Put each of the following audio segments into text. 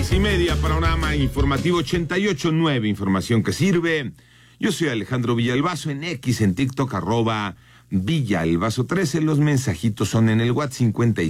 6:30, panorama informativo 88.9, información que sirve. Yo soy Alejandro Villalbazo, en X, en TikTok, @Villalbazo13. Los mensajitos son en el WhatsApp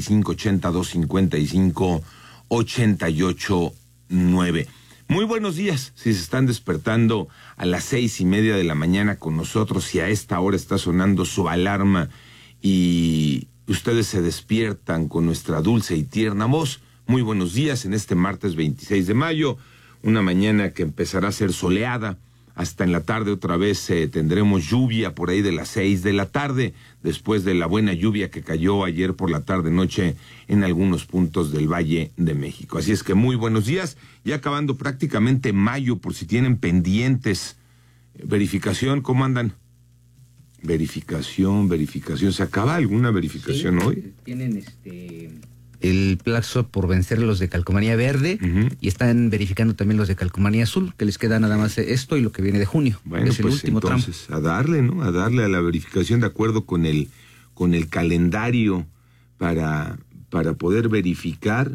55825588.9. Muy buenos días, si se están despertando a las 6:30 de la mañana con nosotros, si a esta hora está sonando su alarma y ustedes se despiertan con nuestra dulce y tierna voz. Muy buenos días en este martes 26 de mayo, una mañana que empezará a ser soleada. Hasta en la tarde otra vez tendremos lluvia por ahí de las 6 de la tarde, después de la buena lluvia que cayó ayer por la tarde-noche en algunos puntos del Valle de México. Así es que muy buenos días, ya acabando prácticamente mayo, por si tienen pendientes. Verificación, ¿cómo andan? Verificación, ¿se acaba alguna verificación hoy? Tienen el plazo por vencer los de calcomanía verde, y están verificando también los de calcomanía azul, que les queda nada más esto y lo que viene de junio. Bueno, es el pues último entonces, tramo. a darle, ¿no? A darle a la verificación de acuerdo con el calendario para poder verificar.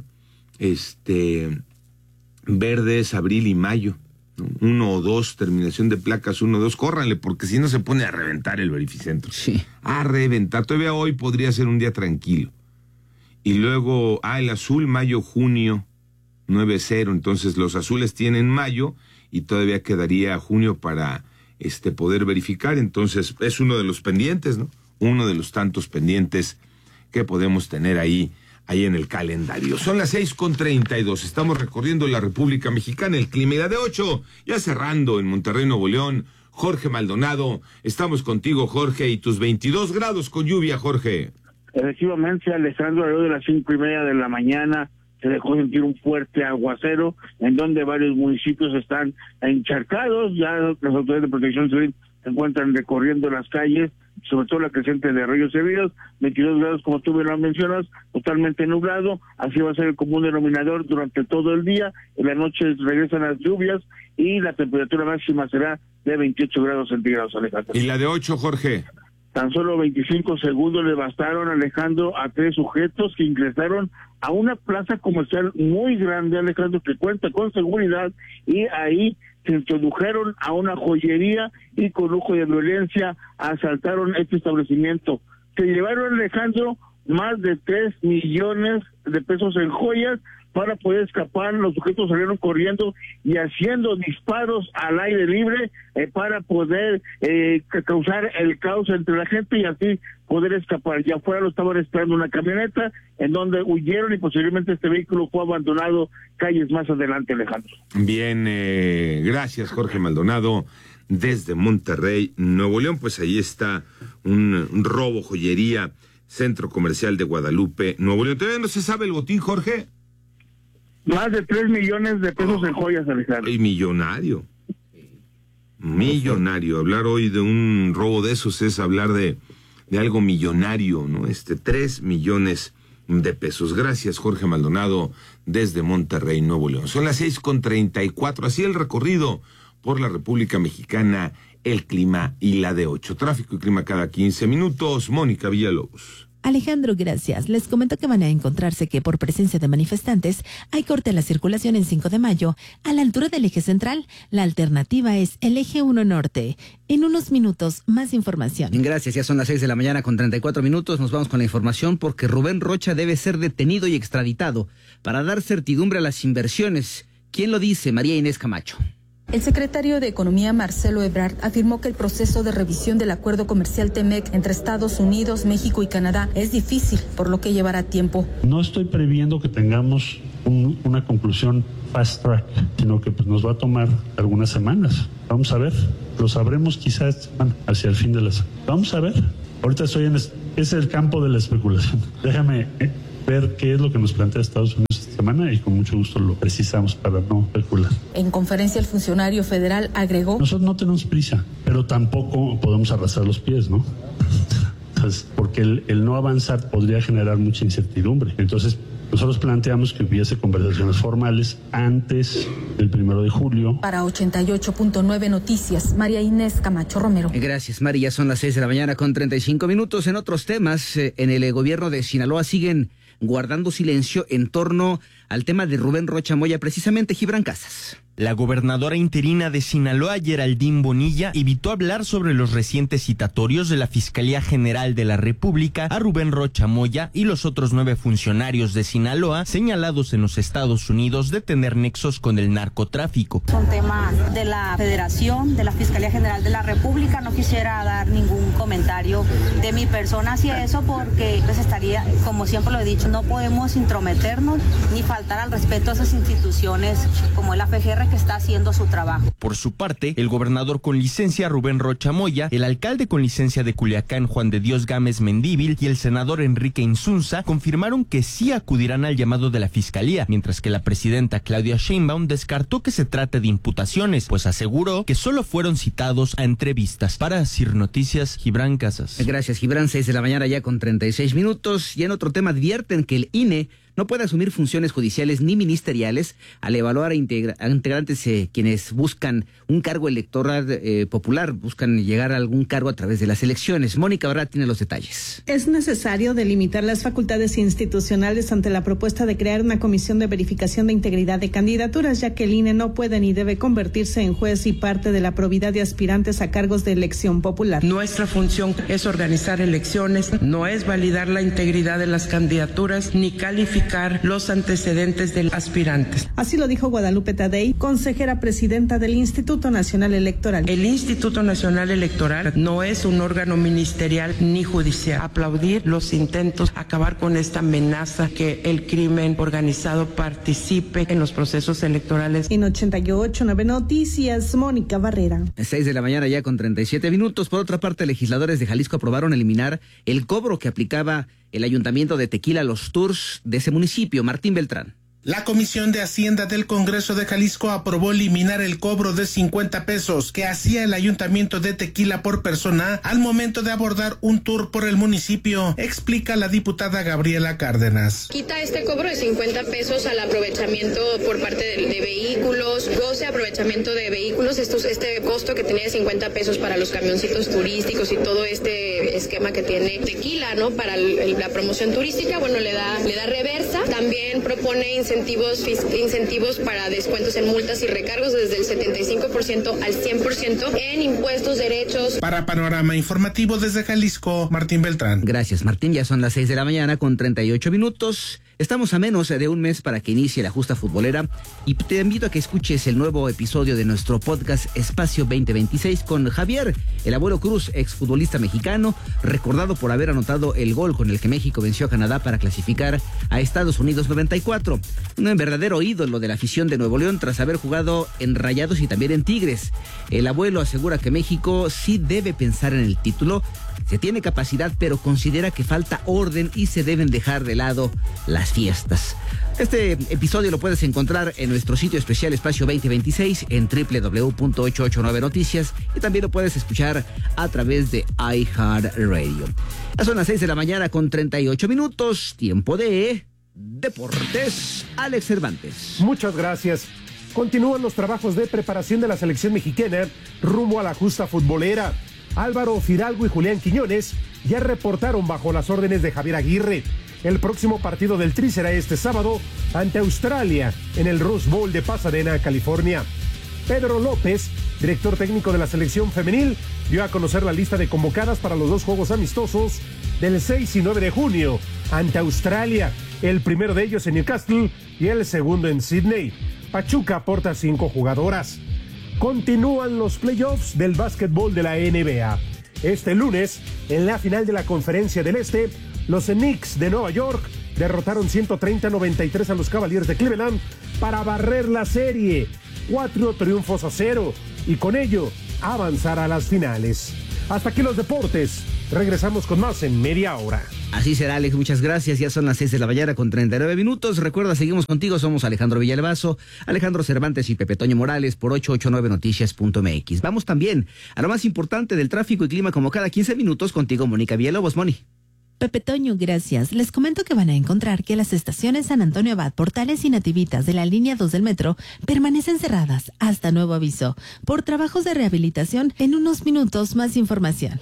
Verde es abril y mayo, ¿no? 1 o 2, terminación de placas 1 o 2, córranle, porque si no se pone a reventar el verificentro. Sí. A reventar. Todavía hoy podría ser un día tranquilo. Y luego, el azul, mayo, junio, 9-0. Entonces, los azules tienen mayo y todavía quedaría junio para poder verificar. Entonces, es uno de los pendientes, ¿no? Uno de los tantos pendientes que podemos tener ahí en el calendario. Son las 6:32. Estamos recorriendo la República Mexicana. El clima era de 8, ya cerrando en Monterrey, Nuevo León. Jorge Maldonado, estamos contigo, Jorge, y tus 22 grados con lluvia, Jorge. Efectivamente, Alejandro, alrededor de las 5:30 de la mañana se dejó sentir un fuerte aguacero en donde varios municipios están encharcados. Ya las autoridades de protección civil se encuentran recorriendo las calles, sobre todo la creciente de Arroyos Servidos. 22 grados, como tú bien lo mencionas, totalmente nublado. Así va a ser el común denominador durante todo el día. En la noche regresan las lluvias y la temperatura máxima será de 28 grados centígrados, Alejandro. ¿Y la de 8, Jorge? Tan solo 25 segundos le bastaron, Alejandro, a 3 sujetos que ingresaron a una plaza comercial muy grande, Alejandro, que cuenta con seguridad, y ahí se introdujeron a una joyería y con lujo de violencia asaltaron este establecimiento. Se llevaron, Alejandro, más de 3 millones de pesos en joyas. Para poder escapar, los sujetos salieron corriendo y haciendo disparos al aire libre para poder causar el caos entre la gente y así poder escapar. Ya afuera lo estaban esperando una camioneta en donde huyeron y posteriormente este vehículo fue abandonado calles más adelante, Alejandro. Bien, gracias, Jorge Maldonado, desde Monterrey, Nuevo León. Pues ahí está un robo, joyería, centro comercial de Guadalupe, Nuevo León. ¿Todavía no se sabe el botín, Jorge? Más de 3 millones de pesos en joyas, Alejandro. Y millonario. Millonario. Hablar hoy de un robo de esos es hablar de algo millonario, ¿no? 3 millones de pesos. Gracias, Jorge Maldonado, desde Monterrey, Nuevo León. Son las 6:34. Así el recorrido por la República Mexicana, el clima y la de 8. Tráfico y clima cada 15 minutos. Mónica Villalobos. Alejandro, gracias. Les comento que van a encontrarse que por presencia de manifestantes hay corte a la circulación en 5 de mayo a la altura del eje central. La alternativa es el eje 1 norte. En unos minutos, más información. Gracias, ya son las 6 de la mañana con 34 minutos. Nos vamos con la información porque Rubén Rocha debe ser detenido y extraditado para dar certidumbre a las inversiones. ¿Quién lo dice? María Inés Camacho. El secretario de Economía, Marcelo Ebrard, afirmó que el proceso de revisión del acuerdo comercial TEMEC entre Estados Unidos, México y Canadá es difícil, por lo que llevará tiempo. No estoy previendo que tengamos una conclusión fast track, sino que nos va a tomar algunas semanas. Vamos a ver, lo sabremos quizás hacia el fin de la semana. Vamos a ver, ahorita es el campo de la especulación. Déjame ver qué es lo que nos plantea Estados Unidos esta semana y con mucho gusto lo precisamos para no especular. En conferencia, el funcionario federal agregó: nosotros no tenemos prisa, pero tampoco podemos arrastrar los pies, ¿no? Entonces, porque el no avanzar podría generar mucha incertidumbre. Entonces, nosotros planteamos que hubiese conversaciones formales antes del 1 de julio. Para 88.9 Noticias, María Inés Camacho Romero. Gracias, María. Son las 6 de la mañana con 35 minutos. En otros temas, en el gobierno de Sinaloa siguen guardando silencio en torno al tema de Rubén Rocha Moya, precisamente Gibran Casas. La gobernadora interina de Sinaloa, Geraldine Bonilla, evitó hablar sobre los recientes citatorios de la Fiscalía General de la República a Rubén Rocha Moya y los otros 9 funcionarios de Sinaloa señalados en los Estados Unidos de tener nexos con el narcotráfico. Es un tema de la Federación, de la Fiscalía General de la República. No quisiera dar ningún comentario de mi persona hacia eso porque pues estaría, como siempre lo he dicho, no podemos intrometernos ni faltar al respeto a esas instituciones como es la FGR, que está haciendo su trabajo. Por su parte, el gobernador con licencia Rubén Rocha Moya, el alcalde con licencia de Culiacán Juan de Dios Gámez Mendívil y el senador Enrique Insunza confirmaron que sí acudirán al llamado de la fiscalía, mientras que la presidenta Claudia Sheinbaum descartó que se trate de imputaciones, pues aseguró que solo fueron citados a entrevistas. Para CIR Noticias, Gibran Casas. Gracias, Gibran. 6 de la mañana ya con 36 minutos. Y en otro tema advierten que el INE no puede asumir funciones judiciales ni ministeriales al evaluar a integrantes quienes buscan un cargo electoral popular, buscan llegar a algún cargo a través de las elecciones. Mónica Barra tiene los detalles. Es necesario delimitar las facultades institucionales ante la propuesta de crear una comisión de verificación de integridad de candidaturas, ya que el INE no puede ni debe convertirse en juez y parte de la probidad de aspirantes a cargos de elección popular. Nuestra función es organizar elecciones, no es validar la integridad de las candidaturas ni calificar los antecedentes de aspirantes. Así lo dijo Guadalupe Tadei, consejera presidenta del Instituto Nacional Electoral. El Instituto Nacional Electoral no es un órgano ministerial ni judicial. Aplaudir los intentos, acabar con esta amenaza que el crimen organizado participe en los procesos electorales. En 88.9 Noticias, Mónica Barrera. 6 de la mañana ya con 37 minutos. Por otra parte, legisladores de Jalisco aprobaron eliminar el cobro que aplicaba el Ayuntamiento de Tequila a los tours de ese municipio. Martín Beltrán. La Comisión de Hacienda del Congreso de Jalisco aprobó eliminar el cobro de 50 pesos que hacía el Ayuntamiento de Tequila por persona al momento de abordar un tour por el municipio, explica la diputada Gabriela Cárdenas. Quita este cobro de 50 pesos al aprovechamiento por parte de vehículos, goce aprovechamiento de vehículos, este costo que tenía de 50 pesos para los camioncitos turísticos y todo este esquema que tiene Tequila, ¿no? Para la promoción turística, bueno, le da reversa. También propone incentivos para descuentos en multas y recargos desde el 75% al 100% en impuestos, derechos. Para Panorama Informativo desde Jalisco, Martín Beltrán. Gracias, Martín. Ya son las 6 de la mañana con 38 minutos. Estamos a menos de un mes para que inicie la justa futbolera y te invito a que escuches el nuevo episodio de nuestro podcast Espacio 2026 con Javier, el abuelo Cruz, exfutbolista mexicano, recordado por haber anotado el gol con el que México venció a Canadá para clasificar a Estados Unidos 94. Un verdadero ídolo de la afición de Nuevo León tras haber jugado en Rayados y también en Tigres. El abuelo asegura que México sí debe pensar en el título. Se tiene capacidad, pero considera que falta orden y se deben dejar de lado las fiestas. Este episodio lo puedes encontrar en nuestro sitio especial Espacio 2026 en www.889noticias y también lo puedes escuchar a través de iHeartRadio. Ya son las 6 de la mañana con 38 minutos, tiempo de Deportes. Alex Cervantes. Muchas gracias. Continúan los trabajos de preparación de la selección mexicana rumbo a la justa futbolera. Álvaro Fidalgo y Julián Quiñones ya reportaron bajo las órdenes de Javier Aguirre. El próximo partido del Tri será este sábado ante Australia en el Rose Bowl de Pasadena, California. Pedro López, director técnico de la selección femenil, dio a conocer la lista de convocadas para los 2 juegos amistosos del 6 y 9 de junio ante Australia, el primero de ellos en Newcastle y el segundo en Sydney. Pachuca aporta 5 jugadoras. Continúan los playoffs del básquetbol de la NBA. Este lunes, en la final de la Conferencia del Este, los Knicks de Nueva York derrotaron 130-93 a los Cavaliers de Cleveland para barrer la serie, 4-0, y con ello avanzar a las finales. Hasta aquí los deportes. Regresamos con más en media hora. Así será, Alex, muchas gracias. Ya son las 6 de la mañana con 39 minutos. Recuerda, seguimos contigo, somos Alejandro Villalbazo, Alejandro Cervantes y Pepe Toño Morales por 889noticias.mx. Vamos también a lo más importante del tráfico y clima como cada 15 minutos contigo, Mónica Villalobos. Moni. Pepe Toño, gracias. Les comento que van a encontrar que las estaciones San Antonio Abad, Portales y Nativitas de la línea 2 del metro permanecen cerradas hasta nuevo aviso por trabajos de rehabilitación. En unos minutos más información.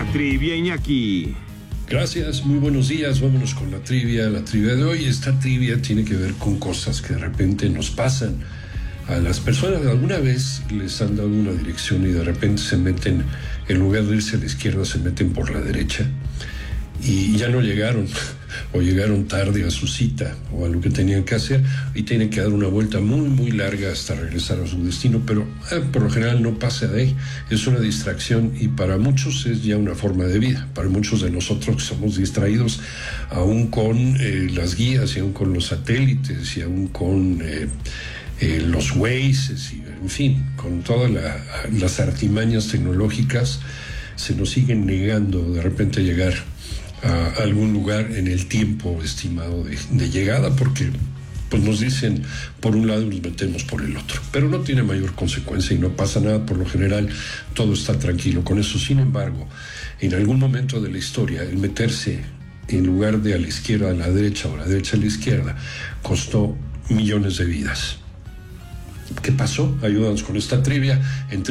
trivia, Iñaki. Gracias, muy buenos días. Vámonos con la trivia. La trivia de hoy, esta trivia tiene que ver con cosas que de repente nos pasan a las personas. Alguna vez les han dado una dirección y de repente se meten, en lugar de irse a la izquierda, se meten por la derecha y ya no llegaron o llegaron tarde a su cita o a lo que tenían que hacer y tienen que dar una vuelta muy muy larga hasta regresar a su destino, pero por lo general no pasa de ahí. Es una distracción y para muchos es ya una forma de vida. Para muchos de nosotros que somos distraídos aún con las guías y aún con los satélites y aún con los Waze, y en fin, con todas las artimañas tecnológicas, se nos siguen negando de repente llegar a algún lugar en el tiempo estimado de llegada, porque pues nos dicen por un lado y nos metemos por el otro, pero no tiene mayor consecuencia y no pasa nada. Por lo general todo está tranquilo con eso. Sin embargo, en algún momento de la historia, el meterse en lugar de a la izquierda a la derecha o a la derecha a la izquierda costó millones de vidas. ¿Qué pasó? Ayúdanos con esta trivia en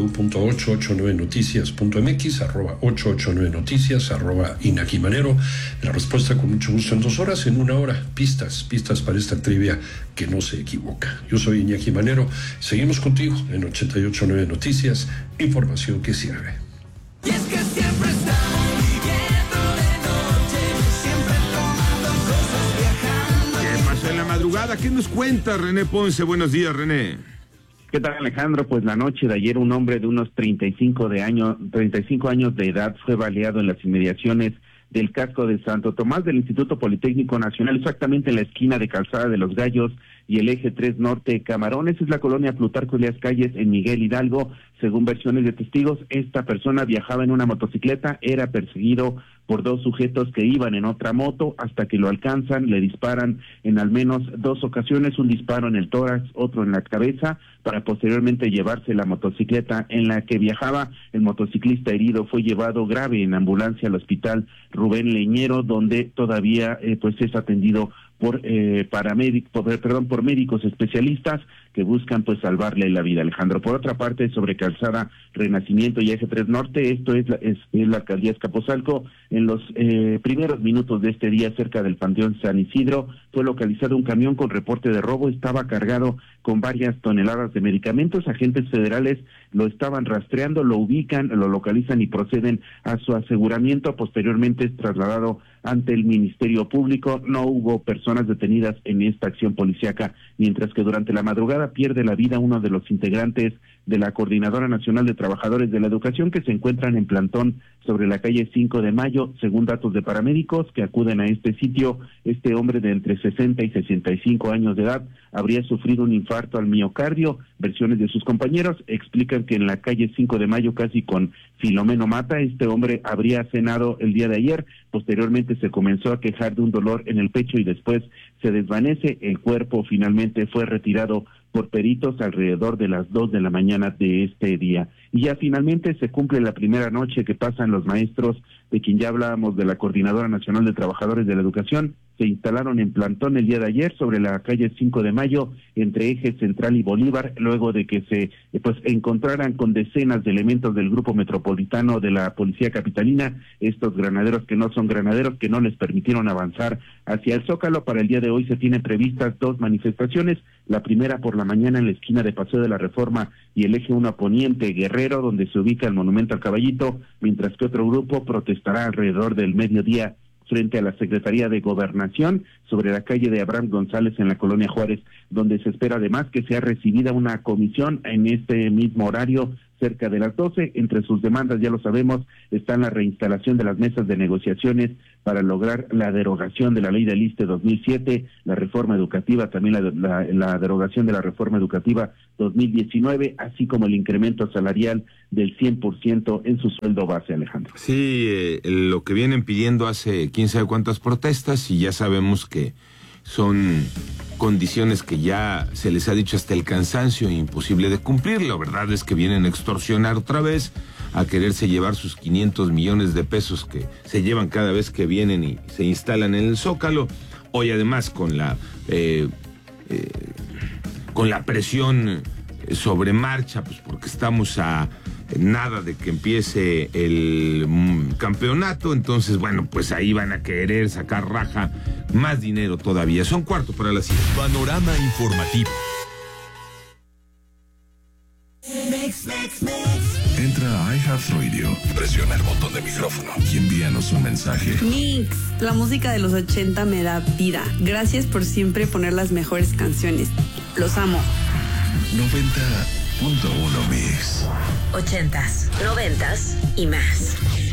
www.889noticias.mx, @889noticias, @Iñaki Manero. La respuesta con mucho gusto en 2 horas, en 1 hora. Pistas para esta trivia que no se equivoca. Yo soy Iñaki Manero. Seguimos contigo en 889 Noticias, información que sirve. Y es que siempre estamos viviendo de noche, siempre tomando cosas, viajando. ¿Qué pasó en la madrugada? ¿Qué nos cuenta René Ponce? Buenos días, René. ¿Qué tal, Alejandro? Pues la noche de ayer un hombre de unos 35 años de edad fue baleado en las inmediaciones del casco de Santo Tomás del Instituto Politécnico Nacional, exactamente en la esquina de Calzada de los Gallos y el eje 3 Norte Camarones. Es la colonia Plutarco Elías Calles en Miguel Hidalgo. Según versiones de testigos, esta persona viajaba en una motocicleta, era perseguido por 2 sujetos que iban en otra moto hasta que lo alcanzan, le disparan en al menos 2 ocasiones, un disparo en el tórax, otro en la cabeza, para posteriormente llevarse la motocicleta en la que viajaba. El motociclista herido fue llevado grave en ambulancia al hospital Rubén Leñero, donde todavía pues es atendido por por médicos especialistas que buscan pues salvarle la vida, Alejandro. Por otra parte, sobre Calzada Renacimiento y Eje 3 Norte, esto es la alcaldía Azcapotzalco, en los primeros minutos de este día, cerca del Panteón San Isidro, fue localizado un camión con reporte de robo. Estaba cargado con varias toneladas de medicamentos. Agentes federales lo estaban rastreando, lo ubican, lo localizan y proceden a su aseguramiento. Posteriormente es trasladado ante el Ministerio Público. No hubo personas detenidas en esta acción policíaca, mientras que durante la madrugada pierde la vida uno de los integrantes de la Coordinadora Nacional de Trabajadores de la Educación, que se encuentran en plantón sobre la calle 5 de Mayo. Según datos de paramédicos que acuden a este sitio, este hombre de entre 60 y 65 años de edad habría sufrido un infarto al miocardio. Versiones de sus compañeros explican que en la calle 5 de Mayo, casi con Filomeno Mata, este hombre habría cenado el día de ayer. Posteriormente se comenzó a quejar de un dolor en el pecho y después se desvanece. El cuerpo finalmente fue retirado por peritos alrededor de las 2 de la mañana de este día. Y ya finalmente se cumple la primera noche que pasan los maestros, de quien ya hablábamos, de la Coordinadora Nacional de Trabajadores de la Educación. Se instalaron en plantón el día de ayer sobre la calle 5 de Mayo, entre Eje Central y Bolívar, luego de que se encontraran con decenas de elementos del Grupo Metropolitano de la Policía Capitalina, estos granaderos que no son granaderos, que no les permitieron avanzar hacia el Zócalo. Para el día de hoy se tienen previstas 2 manifestaciones, la primera por la mañana en la esquina de Paseo de la Reforma y el eje 1 Poniente Guerrero, donde se ubica el Monumento al Caballito, mientras que otro grupo protestará alrededor del mediodía frente a la Secretaría de Gobernación sobre la calle de Abraham González en la Colonia Juárez, donde se espera además que sea recibida una comisión en este mismo horario cerca de las 12. Entre sus demandas, ya lo sabemos, están la reinstalación de las mesas de negociaciones para lograr la derogación de la ley del ISSSTE 2007, la reforma educativa, también la derogación de la reforma educativa 2019, así como el incremento salarial del 100% en su sueldo base, Alejandro. Sí, lo que vienen pidiendo hace quién sabe cuántas protestas, y ya sabemos que son condiciones que ya se les ha dicho hasta el cansancio, imposible de cumplir. La verdad es que vienen a extorsionar otra vez, a quererse llevar sus 500 millones de pesos que se llevan cada vez que vienen y se instalan en el Zócalo. Hoy además con la presión sobre marcha, pues porque estamos a nada de que empiece el campeonato, entonces bueno, pues ahí van a querer sacar raja, más dinero todavía. Son 7:45. Panorama informativo. Entra a iHeartRadio, presiona el botón de micrófono y envíanos un mensaje. Mix, la música de los 80 me da vida. Gracias por siempre poner las mejores canciones. Los amo. 90.1 Mix. 80s, 90s y más.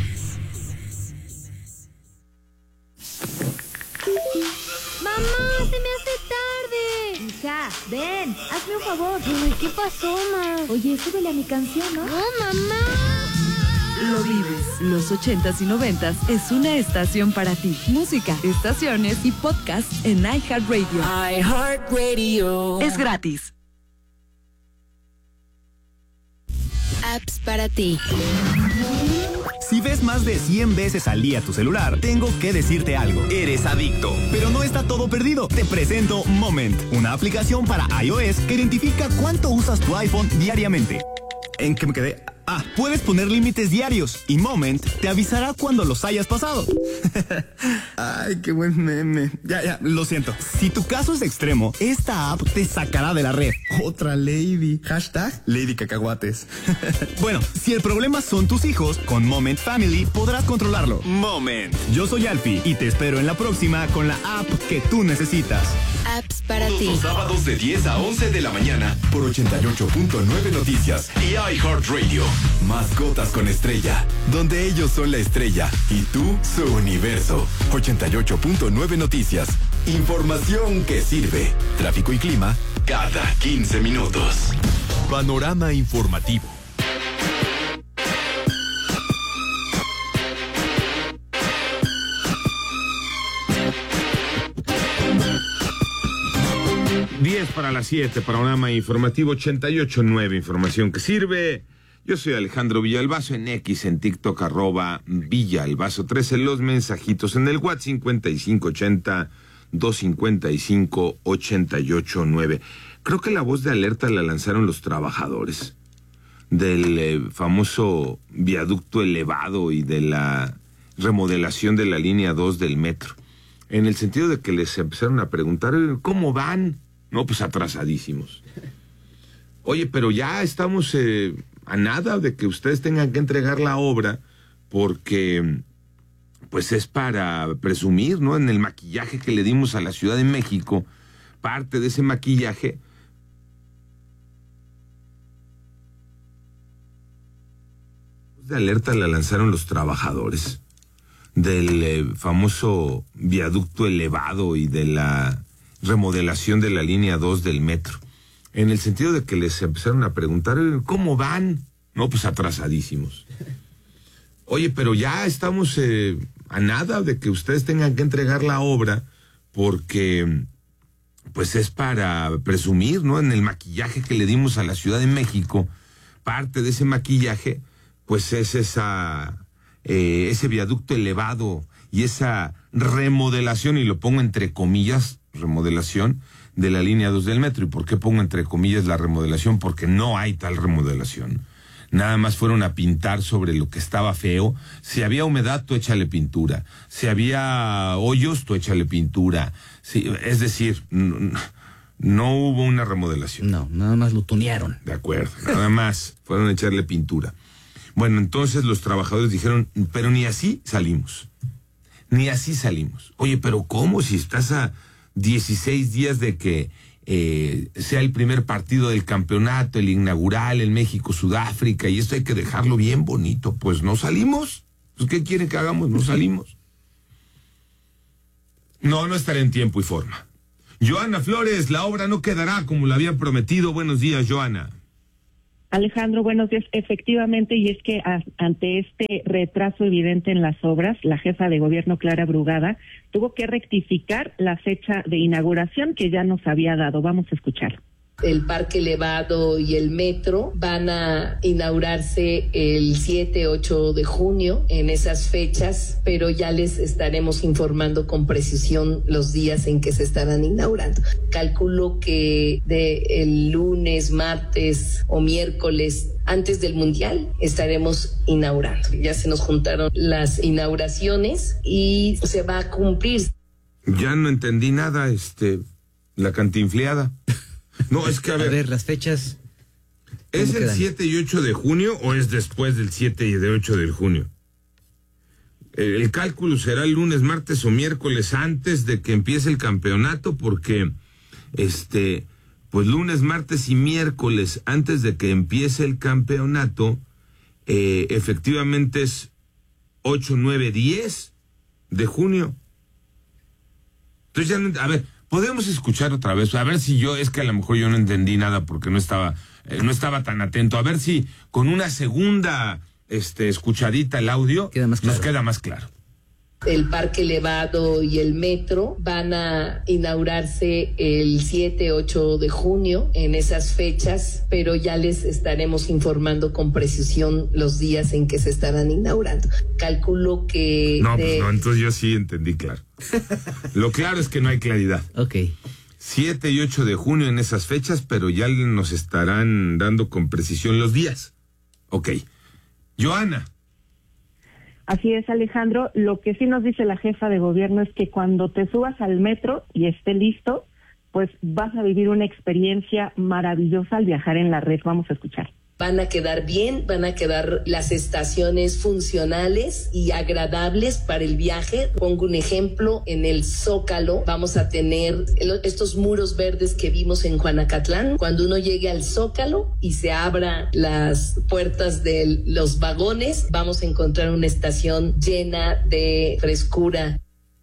¡Mamá, se me hace tarde! Hija, ven, hazme un favor. Ay, ¿qué pasó, ma? Oye, súbele a mi canción, ¿no? ¡No, mamá! Lo vives. Los 80s y 90s es una estación para ti. Música, estaciones y podcasts en iHeartRadio. iHeartRadio. Es gratis. Apps para ti. Si ves más de 100 veces al día tu celular, tengo que decirte algo. Eres adicto. Pero no está todo perdido. Te presento Moment, una aplicación para iOS que identifica cuánto usas tu iPhone diariamente. ¿En qué me quedé? Puedes poner límites diarios y Moment te avisará cuando los hayas pasado. Ay, qué buen meme. Ya, lo siento. Si tu caso es extremo, esta app te sacará de la red. Otra lady. Hashtag Lady Cacahuates. Bueno, si el problema son tus hijos, con Moment Family podrás controlarlo. Moment. Yo soy Alfie y te espero en la próxima con la app que tú necesitas. Apps para ti. Los sábados de 10 a 11 de la mañana por 88.9 Noticias y iHeartRadio. Mascotas con estrella, donde ellos son la estrella y tú su universo. 88.9 Noticias. Información que sirve. Tráfico y clima cada 15 minutos. Panorama informativo. Diez para las 7, panorama informativo 88.9, información que sirve. Yo soy Alejandro Villalbazo, en X, en TikTok, @Villalbazo13, los mensajitos en el WhatsApp 5580-255-889. Creo que la voz de alerta la lanzaron los trabajadores del famoso viaducto elevado y de la remodelación de la línea 2 del metro, en el sentido de que les empezaron a preguntar, ¿cómo van? No, pues atrasadísimos. Oye, pero ya estamos a nada de que ustedes tengan que entregar la obra, porque pues es para presumir, ¿no? En el maquillaje que le dimos a la Ciudad de México, parte de ese maquillaje de alerta la lanzaron los trabajadores del famoso viaducto elevado y de la remodelación de la línea 2 del metro, en el sentido de que les empezaron a preguntar, ¿cómo van? No, pues atrasadísimos. Oye, pero ya estamos a nada de que ustedes tengan que entregar la obra, porque pues es para presumir, ¿no? En el maquillaje que le dimos a la Ciudad de México, parte de ese maquillaje pues es ese viaducto elevado y esa remodelación, y lo pongo entre comillas, remodelación de la línea 2 del metro. ¿Y por qué pongo entre comillas la remodelación? Porque no hay tal remodelación. Nada más fueron a pintar sobre lo que estaba feo. Si había humedad, tú échale pintura. Si había hoyos, tú échale pintura. Sí, es decir, no hubo una remodelación. No, nada más lo tunearon. De acuerdo, nada más fueron a echarle pintura. Bueno, entonces los trabajadores dijeron, pero ni así salimos. Ni así salimos. Oye, pero ¿cómo? Si estás a 16 días de que sea el primer partido del campeonato, el inaugural en México-Sudáfrica, y esto hay que dejarlo bien bonito. Pues no salimos. Pues ¿qué quieren que hagamos? No salimos. No estaré en tiempo y forma. Joana Flores, la obra no quedará como la habían prometido. Buenos días, Joana. Alejandro, buenos días. Efectivamente, y es que ante este retraso evidente en las obras, la jefa de gobierno, Clara Brugada, tuvo que rectificar la fecha de inauguración que ya nos había dado. Vamos a escuchar. El Parque Elevado y el metro van a inaugurarse el 7-8 de junio en esas fechas, pero ya les estaremos informando con precisión los días en que se estarán inaugurando. Calculo que el lunes, martes o miércoles antes del Mundial estaremos inaugurando. Ya se nos juntaron las inauguraciones y se va a cumplir. Ya no entendí nada, la cantinfleada. No, es que a ver, las fechas. ¿Es el 7 y 8 de junio o es después del 7 y de 8 de junio? El cálculo será el lunes, martes o miércoles antes de que empiece el campeonato, porque pues lunes, martes y miércoles antes de que empiece el campeonato, efectivamente es 8, 9, 10 de junio. Entonces ya no, a ver, podemos escuchar otra vez, a ver si es que a lo mejor yo no entendí nada porque no estaba tan atento, a ver si con una segunda escuchadita el audio nos queda más claro. El Parque Elevado y el metro van a inaugurarse el 7-8 de junio en esas fechas, pero ya les estaremos informando con precisión los días en que se estarán inaugurando. Calculo que... No, entonces yo sí entendí claro. Lo claro es que no hay claridad. Ok. 7 y 8 de junio en esas fechas, pero ya nos estarán dando con precisión los días. Ok. Joana. Así es, Alejandro. Lo que sí nos dice la jefa de gobierno es que cuando te subas al metro y esté listo, pues vas a vivir una experiencia maravillosa al viajar en la red. Vamos a escuchar. Van a quedar bien, van a quedar las estaciones funcionales y agradables para el viaje. Pongo un ejemplo, en el Zócalo vamos a tener estos muros verdes que vimos en Juanacatlán. Cuando uno llegue al Zócalo y se abra las puertas de los vagones, vamos a encontrar una estación llena de frescura.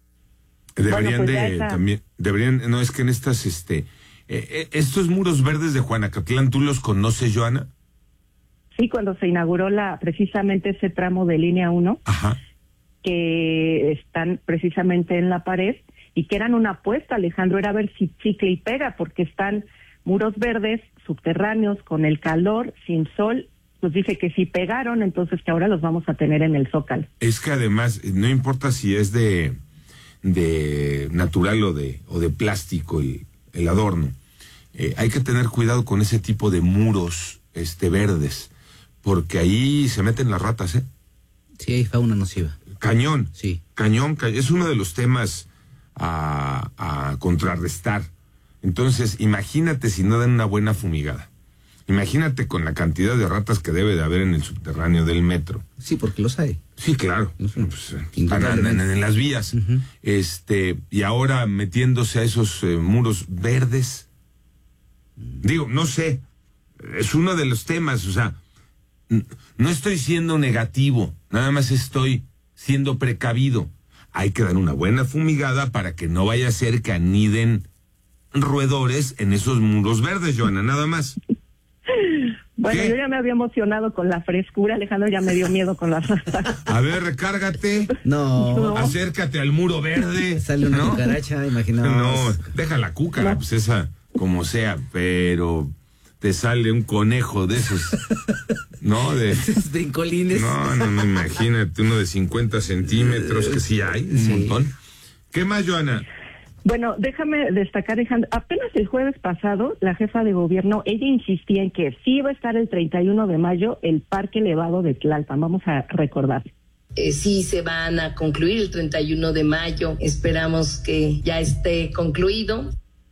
No, es que en estas, estos muros verdes de Juanacatlán, ¿tú los conoces, Joana? Sí, cuando se inauguró precisamente ese tramo de línea 1, ajá, que están precisamente en la pared y que eran una apuesta, Alejandro, era ver si chicle y pega, porque están muros verdes, subterráneos, con el calor, sin sol. Pues dice que sí pegaron, entonces que ahora los vamos a tener en el Zócalo. Es que además, no importa si es de natural o de plástico el adorno, hay que tener cuidado con ese tipo de muros verdes, porque ahí se meten las ratas, ¿eh? Sí, hay fauna nociva. Cañón. Sí. Cañón, es uno de los temas a contrarrestar. Entonces, imagínate si no dan una buena fumigada. Imagínate con la cantidad de ratas que debe de haber en el subterráneo del metro. Sí, porque los hay. Sí, claro. Pues, andan en las vías. Uh-huh. Y ahora metiéndose a esos muros verdes. Digo, no sé. Es uno de los temas, o sea, no estoy siendo negativo, nada más estoy siendo precavido. Hay que dar una buena fumigada para que no vaya a ser que aniden roedores en esos muros verdes, Joana, nada más. Bueno, ¿qué? Yo ya me había emocionado con la frescura, Alejandro ya me dio miedo con las ratas. A ver, recárgate. No. Acércate al muro verde. Sale una cucaracha, imagínate. No, deja la cúcara, pues esa como sea, pero te sale un conejo de esos, ¿no? De brincolines. No, imagínate, uno de 50 centímetros, que sí hay, un montón. ¿Qué más, Joana? Bueno, déjame destacar, Alejandro, apenas el jueves pasado, la jefa de gobierno, ella insistía en que sí iba a estar el 31 de mayo el Parque Elevado de Tlalpan, vamos a recordar. Sí se van a concluir el 31 de mayo, esperamos que ya esté concluido.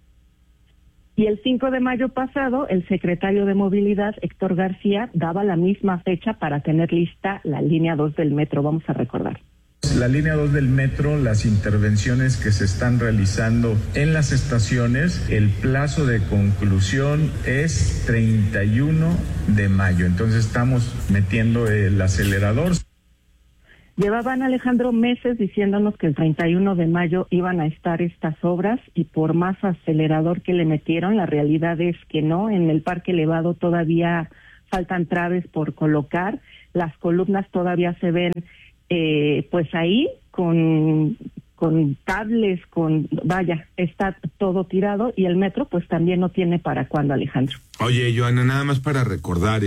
Y el 5 de mayo pasado, el secretario de Movilidad, Héctor García, daba la misma fecha para tener lista la línea 2 del metro, vamos a recordar. La línea 2 del metro, las intervenciones que se están realizando en las estaciones, el plazo de conclusión es 31 de mayo. Entonces estamos metiendo el acelerador. Llevaban, Alejandro, meses diciéndonos que el 31 de mayo iban a estar estas obras y por más acelerador que le metieron, la realidad es que no. En el Parque Elevado todavía faltan traves por colocar, las columnas todavía se ven pues ahí con cables, vaya, está todo tirado, y el metro pues también no tiene para cuándo, Alejandro. Oye, Joana, nada más para recordar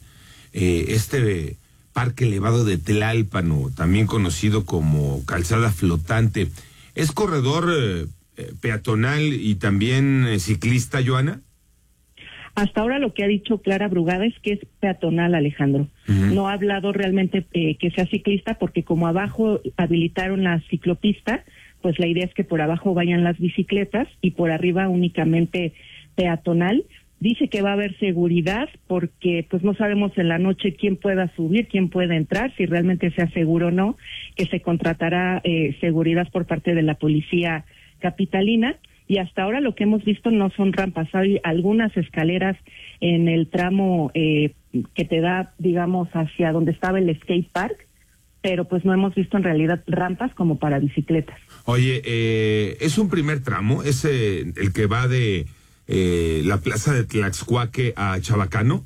parque elevado de Tlalpan, también conocido como calzada flotante, ¿es corredor peatonal y también ciclista, Joana? Hasta ahora lo que ha dicho Clara Brugada es que es peatonal, Alejandro. No ha hablado realmente que sea ciclista, porque como abajo habilitaron la ciclopista, pues la idea es que por abajo vayan las bicicletas y por arriba únicamente peatonal. Dice que va a haber seguridad porque pues no sabemos en la noche quién pueda subir, quién pueda entrar, si realmente sea seguro o no, que se contratará seguridad por parte de la policía capitalina. Y hasta ahora lo que hemos visto no son rampas, hay algunas escaleras en el tramo que te da, digamos, hacia donde estaba el skate park, pero pues no hemos visto en realidad rampas como para bicicletas. Oye, ¿es un primer tramo? ¿Es el que va de la plaza de Tlaxcuaque a Chabacano?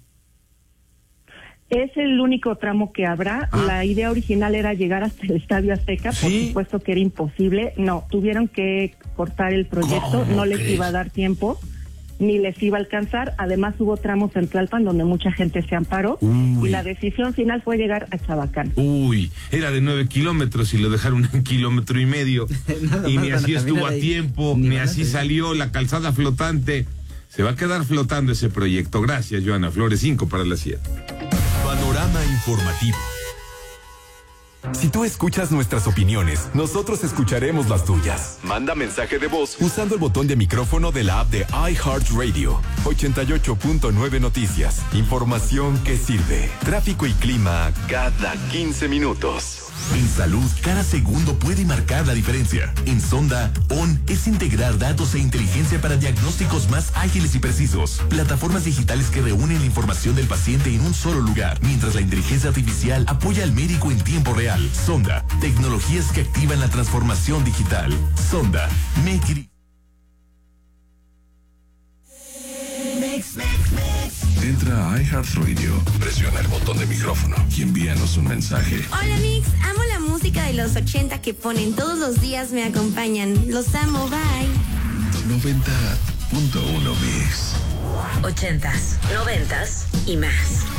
Es el único tramo que habrá. La idea original era llegar hasta el Estadio Azteca, por supuesto que era imposible. No, tuvieron que cortar el proyecto, no les iba a dar tiempo, ni les iba a alcanzar. Además hubo tramos en Tlalpan donde mucha gente se amparó y la decisión final fue llegar a Chabacán. Era de 9 kilómetros y lo dejaron en 1,5 kilómetros. Y ni así estuvo a tiempo, ni así salió la calzada flotante. Se va a quedar flotando ese proyecto. Gracias, Joana Flores, 5 para las 7. Panorama informativo. Si tú escuchas nuestras opiniones, nosotros escucharemos las tuyas. Manda mensaje de voz usando el botón de micrófono de la app de iHeartRadio. 88.9 Noticias. Información que sirve. Tráfico y clima cada 15 minutos. En salud, cada segundo puede marcar la diferencia. En Sonda, ON es integrar datos e inteligencia para diagnósticos más ágiles y precisos. Plataformas digitales que reúnen la información del paciente en un solo lugar, mientras la inteligencia artificial apoya al médico en tiempo real. Sonda, tecnologías que activan la transformación digital. Sonda, make it. Entra a iHeartRadio, presiona el botón de micrófono y envíanos un mensaje. Hola Mix, amo la música de los 80 que ponen todos los días, me acompañan. Los amo, bye. 90.1 Mix. 80s, 90s y más.